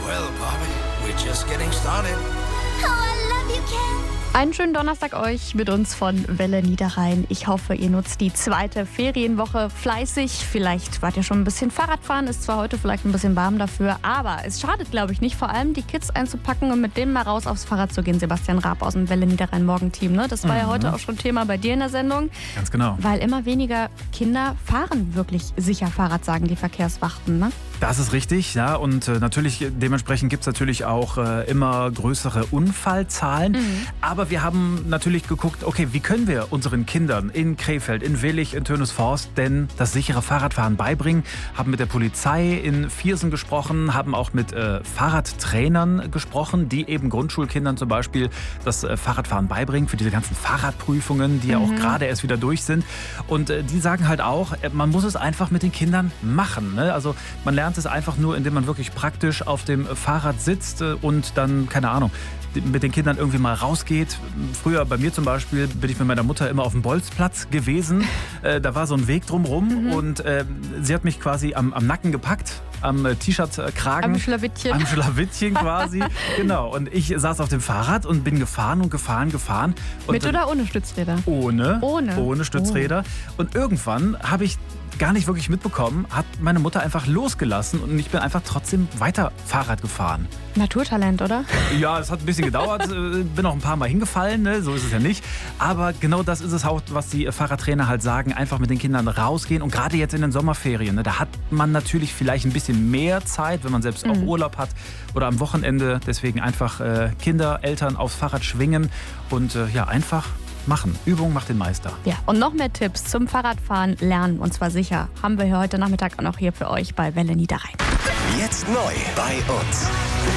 Well, Bobby, we're just getting started. Oh, I love you, Ken. Einen schönen Donnerstag euch mit uns von Welle Niederrhein. Ich hoffe, ihr nutzt die zweite Ferienwoche fleißig. Vielleicht wart ihr schon ein bisschen Fahrradfahren, ist zwar heute vielleicht ein bisschen warm dafür, aber es schadet, glaube ich, nicht, vor allem die Kids einzupacken und mit denen mal raus aufs Fahrrad zu gehen. Sebastian Raab aus dem Welle Niederrhein Morgenteam, ne? Das war ja heute auch schon Thema bei dir in der Sendung. Ganz genau. Weil immer weniger Kinder fahren wirklich sicher Fahrrad, sagen die Verkehrswachten, ne? Das ist richtig, ja. Und natürlich, dementsprechend gibt es natürlich auch immer größere Unfallzahlen. Aber wir haben natürlich geguckt, okay, wie können wir unseren Kindern in Krefeld, in Willich, in Tönisvorst denn das sichere Fahrradfahren beibringen? Haben mit der Polizei in Viersen gesprochen, haben auch mit Fahrradtrainern gesprochen, die eben Grundschulkindern zum Beispiel das Fahrradfahren beibringen für diese ganzen Fahrradprüfungen, die ja auch gerade erst wieder durch sind. Und die sagen halt auch, man muss es einfach mit den Kindern machen, ne? Also man lernt es einfach nur, indem man wirklich praktisch auf dem Fahrrad sitzt und dann, keine Ahnung, mit den Kindern irgendwie mal rausgeht. Früher bei mir zum Beispiel bin ich mit meiner Mutter immer auf dem Bolzplatz gewesen. Da war so ein Weg drumrum und sie hat mich quasi am Nacken gepackt, am T-Shirt-Kragen. Am Schlawittchen. Am Schlawittchen quasi, genau. Und ich saß auf dem Fahrrad und bin gefahren und gefahren. Und mit oder ohne Stützräder? Ohne Stützräder. Und irgendwann habe ich gar nicht wirklich mitbekommen, hat meine Mutter einfach losgelassen und ich bin einfach trotzdem weiter Fahrrad gefahren. Naturtalent, oder? Ja, es hat ein bisschen gedauert, bin auch ein paar Mal hingefallen, ne? So ist es ja nicht. Aber genau das ist es auch, was die Fahrradtrainer halt sagen, einfach mit den Kindern rausgehen. Und gerade jetzt in den Sommerferien, ne, da hat man natürlich vielleicht ein bisschen mehr Zeit, wenn man selbst auch Urlaub hat oder am Wochenende. Deswegen einfach Kinder, Eltern aufs Fahrrad schwingen und ja, einfach machen. Übung macht den Meister. Ja, und noch mehr Tipps zum Fahrradfahren lernen, und zwar sicher, haben wir hier heute Nachmittag auch noch hier für euch bei Welle Niederrhein. Jetzt neu bei uns.